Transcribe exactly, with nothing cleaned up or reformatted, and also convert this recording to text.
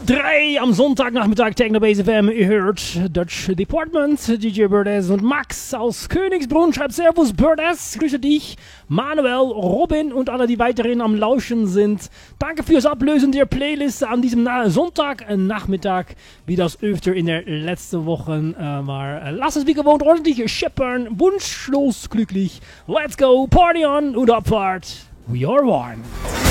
drei am Sonntagnachmittag Technobase F M. Ihr hört Dutch Department, D J Birdes und Max aus Königsbrunn schreibt Servus Birdes, grüße dich, Manuel, Robin und alle, die weiterhin am Lauschen sind. Danke fürs Ablösen der Playlist an diesem Sonntagnachmittag, wie das öfter in der letzten Woche äh, war. Lass es wie gewohnt ordentlich scheppern, wunschlos glücklich. Let's go, party on und Abfahrt. We are one.